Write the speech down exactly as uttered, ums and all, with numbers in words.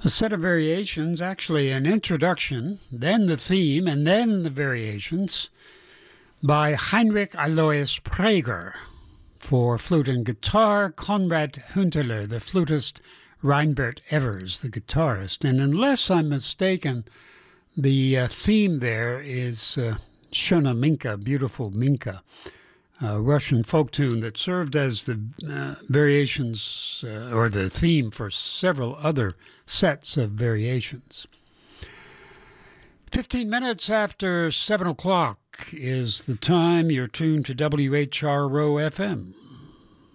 A set of variations, actually an introduction, then the theme, and then the variations by Heinrich Alois Praeger. For flute and guitar, Konrad Hunterle, the flutist, Reinbert Evers, the guitarist. And unless I'm mistaken, the uh, theme there is uh, Schöne Minka, Beautiful Minka, a Russian folk tune that served as the uh, variations uh, or the theme for several other sets of variations. Fifteen minutes after seven o'clock is the time. You're tuned to W H R O F M.